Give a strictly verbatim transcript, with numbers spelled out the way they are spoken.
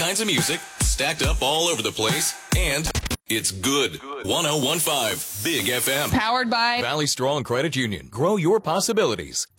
kinds of music, stacked up all over the place, and it's good. one oh one point five Big F M. Powered by Valley Strong Credit Union. Grow your possibilities.